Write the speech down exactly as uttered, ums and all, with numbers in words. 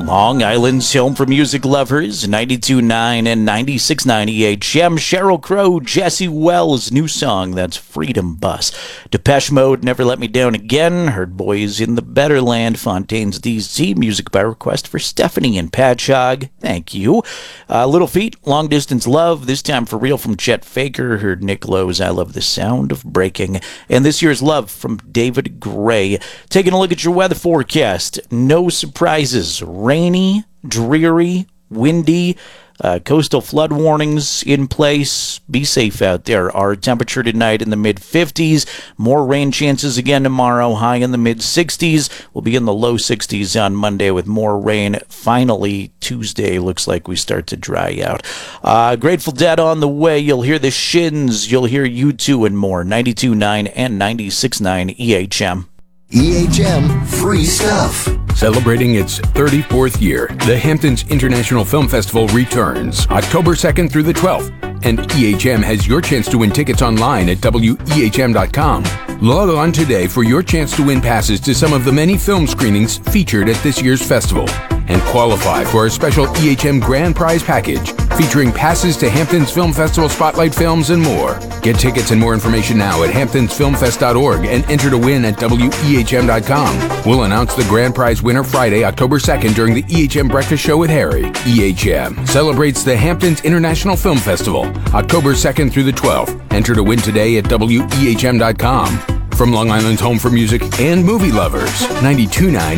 Long Island's home for music lovers, ninety-two point nine and ninety-six point nine E H M. Sheryl Crow, Jesse Wells' new song, that's Freedom Bus. Depeche Mode, Never Let Me Down Again. Heard Boys in the Better Land. Fontaines D C, music by request for Stephanie and Patchogue. Thank you. Uh, Little Feat, Long Distance Love, this time for real from Chet Faker. Heard Nick Lowe's I Love the Sound of Breaking. And this year's Love from David Gray. Taking a look at your weather forecast. No surprises. Rainy, dreary, windy, uh, coastal flood warnings in place. Be safe out there. Our temperature tonight in the mid fifties. More rain chances again tomorrow. High in the mid sixties. We'll be in the low sixties on Monday with more rain. Finally, Tuesday looks like we start to dry out. Uh, Grateful Dead on the way. You'll hear the Shins. You'll hear U two and more. ninety-two point nine and ninety-six point nine E H M. E H M Free Stuff. Celebrating its thirty-fourth year, the Hamptons International Film Festival returns October second through the twelfth, and E H M has your chance to win tickets online at W E H M dot com. Log on today for your chance to win passes to some of the many film screenings featured at this year's festival, and qualify for a special E H M Grand Prize package featuring passes to Hamptons Film Festival Spotlight Films and more. Get tickets and more information now at hamptons film fest dot org and enter to win at W E H M dot com. We'll announce the grand prize winner Friday, October second during the E H M Breakfast Show with Harry. E H M celebrates the Hamptons International Film Festival, October second through the twelfth. Enter to win today at W E H M dot com. From Long Island's home for music and movie lovers, ninety-two point nine